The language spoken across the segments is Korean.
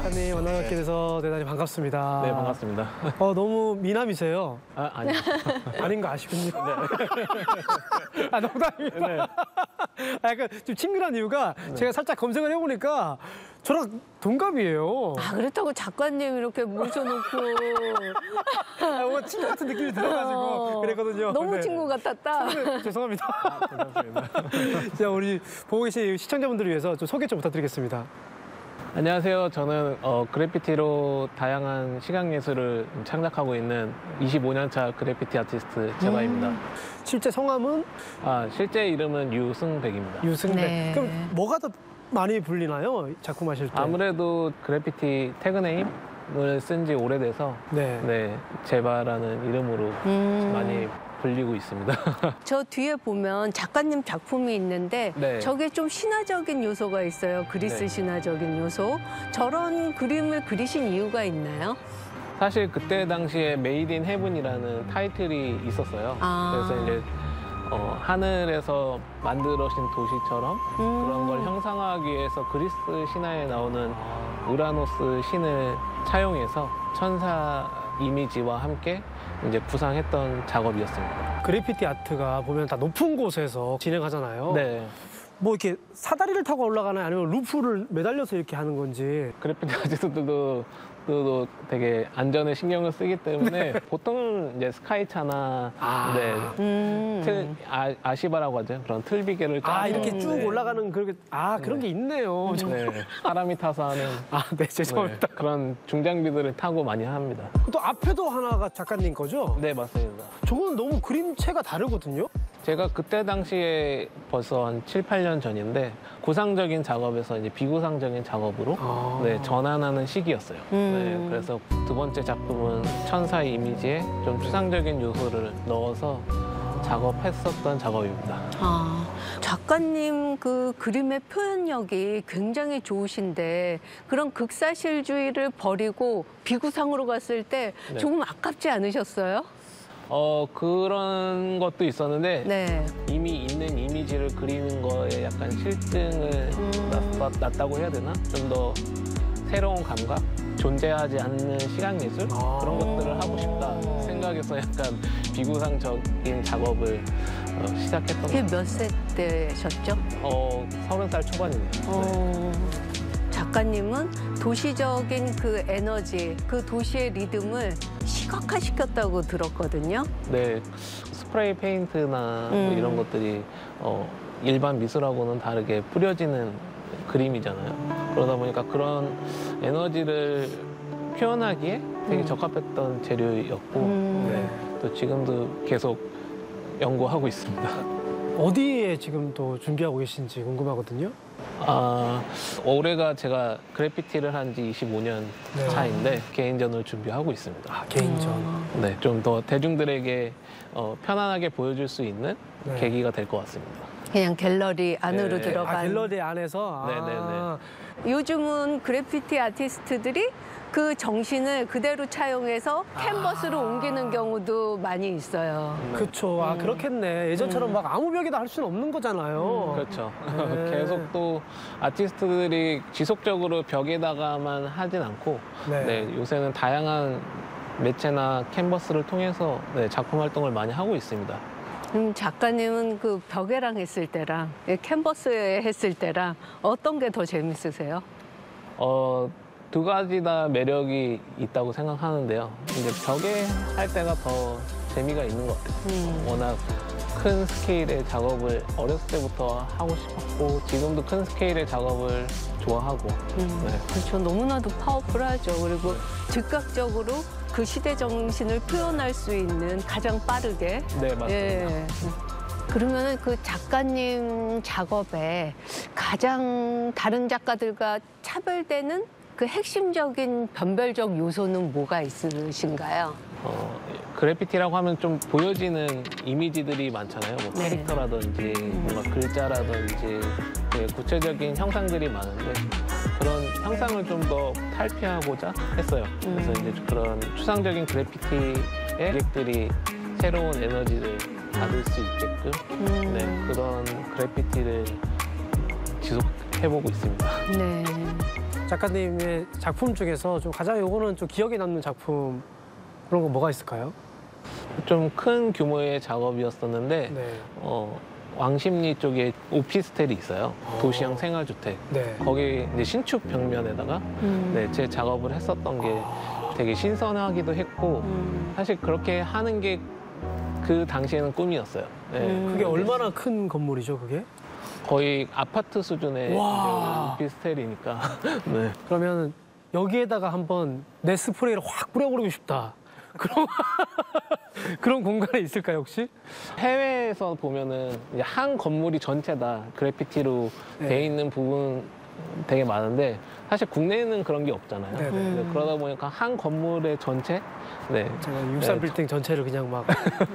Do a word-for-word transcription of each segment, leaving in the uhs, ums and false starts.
작가님 만나뵙게 돼서 대단히 반갑습니다. 네, 반갑습니다. 어, 너무 미남이세요. 아, 아니요. 아닌가 아시군요. 네. 아, 농담입니다. 네. 아, 약간 좀 친근한 이유가 네. 제가 살짝 검색을 해보니까 저랑 동갑이에요. 아, 그렇다고 작가님 이렇게 모셔놓고. 아, 뭔가 친구 같은 느낌이 들어가지고 어, 그랬거든요. 너무 네. 친구 같았다. 네, 죄송합니다. 아, 괜찮습니다. 자, 우리 보고 계신 시청자분들을 위해서 좀 소개 좀 부탁드리겠습니다. 안녕하세요. 저는 어, 그래피티로 다양한 시각예술을 창작하고 있는 이십오 년 차 그래피티 아티스트 재바입니다. 음, 실제 성함은? 아, 실제 이름은 유승백입니다. 유승백. 네. 그럼 뭐가 더 많이 불리나요? 작품하실 때? 아무래도 그래피티 태그네임을 쓴 지 오래돼서 네. 네, 재바라는 이름으로 음. 많이 불리고 있습니다. 저 뒤에 보면 작가님 작품이 있는데 네. 저게 좀 신화적인 요소가 있어요. 그리스 네. 신화적인 요소. 저런 그림을 그리신 이유가 있나요? 사실 그때 당시에 메이드 인 헤븐이라는 타이틀이 있었어요. 아. 그래서 이제 어, 하늘에서 만들어진 도시처럼 음. 그런 걸 형상화하기 위해서 그리스 신화에 나오는 우라노스 신을 차용해서 천사 이미지와 함께 이제 구상했던 작업이었습니다. 그래피티 아트가 보면 다 높은 곳에서 진행하잖아요. 네. 뭐 이렇게 사다리를 타고 올라가나요? 아니면 루프를 매달려서 이렇게 하는 건지. 그래피티 아티스트들도 또 되게 안전에 신경을 쓰기 때문에 네. 보통은 이제 스카이차나 아. 네, 음. 틀, 아, 아시바라고 하죠. 그런 틀비계를 아, 짜서, 이렇게 쭉 네. 올라가는 그런 게, 아, 그런 게 있네요. 네, 사람이 타서 하는 아, 네, 죄송합니다. 네, 그런 중장비들을 타고 많이 합니다. 또 앞에도 하나가 작가님 거죠? 네, 맞습니다. 저건 너무 그림체가 다르거든요? 제가 그때 당시에 벌써 한 칠, 팔 년 전인데 구상적인 작업에서 이제 비구상적인 작업으로 아. 네, 전환하는 시기였어요. 음. 네, 그래서 두 번째 작품은 천사 이미지에 좀 추상적인 요소를 넣어서 작업했었던 작업입니다. 아, 작가님 그 그림의 표현력이 굉장히 좋으신데 그런 극사실주의를 버리고 비구상으로 갔을 때 네. 조금 아깝지 않으셨어요? 어, 그런 것도 있었는데 네. 이미 있는 이미지를 그리는 거에 약간 실증을 음. 났, 났다고 해야 되나? 좀 더 새로운 감각? 존재하지 않는 시각예술? 아. 그런 것들을 하고 싶다 생각해서 약간 비구상적인 작업을 어, 시작했던 것 그게 같아요. 몇 세 때셨죠? 어, 서른 살 초반이네요. 네. 어, 작가님은 도시적인 그 에너지, 그 도시의 리듬을 시각화시켰다고 들었거든요. 네, 스프레이 페인트나 뭐 음. 이런 것들이 어, 일반 미술하고는 다르게 뿌려지는 그림이잖아요. 그러다 보니까 그런 에너지를 표현하기에 되게 음. 적합했던 재료였고 음. 네, 또 지금도 계속 연구하고 있습니다. 어디에 지금 또 준비하고 계신지 궁금하거든요? 아, 올해가 제가 그래피티를 한 지 이십오 년 네. 차인데 개인전을 준비하고 있습니다. 아, 개인전. 네, 좀 더 대중들에게 어, 편안하게 보여줄 수 있는 네. 계기가 될 것 같습니다. 그냥 갤러리 안으로 네. 들어간. 아, 갤러리 안에서? 아. 네네네. 요즘은 그래피티 아티스트들이 그 정신을 그대로 차용해서 캔버스로 아. 옮기는 경우도 많이 있어요. 그쵸. 아, 음. 그렇겠네. 예전처럼 음. 막 아무 벽에다 할 수는 없는 거잖아요. 그렇죠. 네. 계속 또 아티스트들이 지속적으로 벽에다가만 하진 않고 네. 네, 요새는 다양한 매체나 캔버스를 통해서 네, 작품 활동을 많이 하고 있습니다. 음, 작가님은 그 벽에랑 했을 때랑 캔버스에 했을 때랑 어떤 게 더 재밌으세요? 어, 두 가지 다 매력이 있다고 생각하는데요. 이제 벽에 할 때가 더 재미가 있는 것 같아요. 음. 워낙 큰 스케일의 작업을 어렸을 때부터 하고 싶었고 지금도 큰 스케일의 작업을 좋아하고 음, 네. 그렇죠. 너무나도 파워풀하죠. 그리고 즉각적으로 그 시대 정신을 표현할 수 있는 가장 빠르게. 네, 맞습니다. 예. 그러면 그 작가님 작업에 가장 다른 작가들과 차별되는 그 핵심적인 변별적 요소는 뭐가 있으신가요? 어, 그래피티라고 하면 좀 보여지는 이미지들이 많잖아요. 뭐 네. 캐릭터라든지 뭔가 글자라든지 되게 구체적인 형상들이 많은데 그런 형상을 좀 더 탈피하고자 했어요. 그래서 음. 이제 그런 추상적인 그래피티의 고객들이 새로운 에너지를 받을 수 있게끔 음. 네, 그런 그래피티를 지속해보고 있습니다. 네. 작가님의 작품 중에서 좀 가장 요거는 좀 기억에 남는 작품 그런 거 뭐가 있을까요? 좀 큰 규모의 작업이었었는데 네. 어, 왕십리 쪽에 오피스텔이 있어요. 어. 도시형 생활주택. 네. 거기 이제 신축 벽면에다가 음. 네, 제 작업을 했었던 게 되게 신선하기도 했고 음. 사실 그렇게 하는 게 그 당시에는 꿈이었어요. 네. 음. 그게 얼마나 큰 건물이죠, 그게? 거의 아파트 수준의 와. 오피스텔이니까. 네. 그러면 여기에다가 한번 내 스프레이를 확 뿌려버리고 싶다. 그런 그런 공간이 있을까요, 혹시? 해외에서 보면은 이제 한 건물이 전체 다 그래피티로 네. 돼 있는 부분 되게 많은데 사실 국내에는 그런 게 없잖아요. 네, 네. 네, 음. 그러다 보니까 한 건물의 전체, 네, 제가 육십삼 네, 빌딩 전체를 그냥 막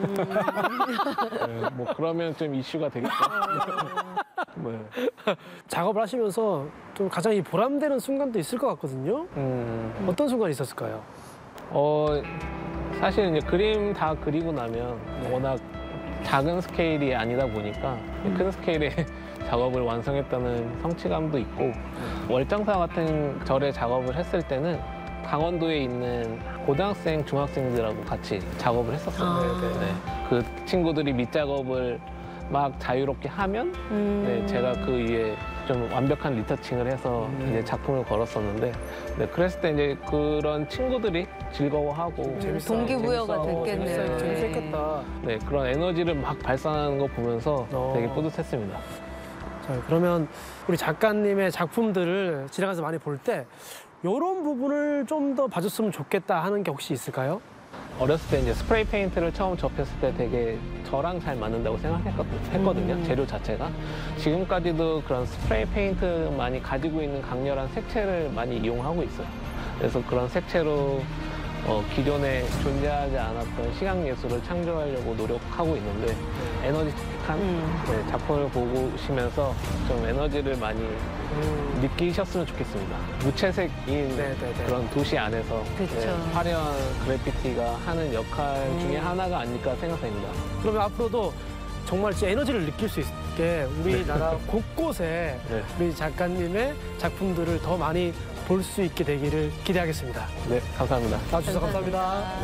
네, 뭐 그러면 좀 이슈가 되겠죠. 네. 작업을 하시면서 좀 가장 이 보람되는 순간도 있을 것 같거든요. 음, 어떤 순간이 있었을까요? 어, 사실 이제 그림 다 그리고 나면 네. 워낙 작은 스케일이 아니다 보니까 큰 스케일의 작업을 완성했다는 성취감도 있고 월장사 같은 절의 작업을 했을 때는 강원도에 있는 고등학생, 중학생들하고 같이 작업을 했었어요. 아. 네. 그 친구들이 밑작업을 막 자유롭게 하면 음. 네, 제가 그 위에 좀 완벽한 리터칭을 해서 음. 이제 작품을 걸었었는데 네, 그랬을 때 이제 그런 친구들이 즐거워하고 재밌어. 동기부여가 재밌어, 됐겠네요. 재밌어요. 네. 재밌었겠다. 네, 그런 에너지를 막 발산하는 거 보면서 어. 되게 뿌듯했습니다. 자, 그러면 우리 작가님의 작품들을 지나가서 많이 볼 때 이런 부분을 좀 더 봐줬으면 좋겠다 하는 게 혹시 있을까요? 어렸을 때 이제 스프레이 페인트를 처음 접했을 때 되게 저랑 잘 맞는다고 생각했거든요. 음. 재료 자체가. 지금까지도 그런 스프레이 페인트 많이 가지고 있는 강렬한 색채를 많이 이용하고 있어요. 그래서 그런 색채로 어, 기존에 존재하지 않았던 시각 예술을 창조하려고 노력하고 있는데 에너지틱한 음. 네, 작품을 보시면서 좀 에너지를 많이 음. 느끼셨으면 좋겠습니다. 무채색인 네네네. 그런 도시 안에서 그쵸. 네, 화려한 그래피티가 하는 역할 중에 음. 하나가 아닐까 생각됩니다. 그러면 앞으로도 정말 진짜 에너지를 느낄 수 있게 우리나라 곳곳에 네. 우리 작가님의 작품들을 더 많이 볼 수 있게 되기를 기대하겠습니다. 네, 감사합니다. 나와주셔서 감사합니다.